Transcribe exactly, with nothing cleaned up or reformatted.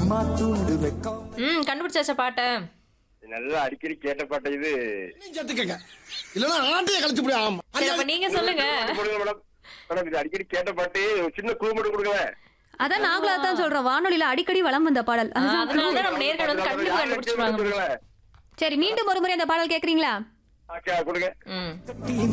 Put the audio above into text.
சும்மா தூண்டு வெக்கம். ம் கண்டுபிடிச்சாச்சா பாட்டை? நல்லா அடிக்கடி கேட்ட பாட்டு இது. சேர்த்துக்கங்க இல்லன்னா ஆட்டையை கழிச்சு போய் ஆமா. சரி அப்ப நீங்க சொல்லுங்க. போடுங்க மேடம். மேடம் இது அடிக்கடி கேட்ட பாட்டு, ஒரு சின்ன குழு மட்டும் கொடுங்களேன். அதான் நாங்களா தான் சொல்றோம், வானொலியில அடிக்கடி வலம் வந்த பாடல். அதுதான் அதனாலதான் நம்ம நேர்கள் வந்து கண்டிப்பா கண்டுபிடிச்சிருவாங்க. சரி, மீண்டும் ஒரு முறை அந்த பாடல் கேக்குறீங்களா? கொடுங்க. ம் கட்டி